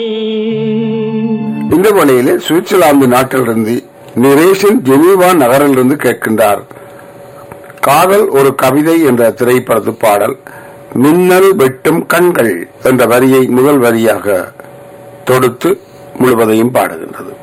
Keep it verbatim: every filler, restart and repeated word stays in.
இந்த வழியிலே சுவிட்சர்லாந்து நாட்டிலிருந்து நிரேஷன் ஜெனீவா நகரிலிருந்து கேட்கின்றார். காதல் ஒரு கவிதை என்ற திரைப்படத்து பாடல் மின்னல் வெட்டும் கண்கள் என்ற வரியை முதல் வரியாக தொடுத்து முழுவதையும் பாடுகின்றது.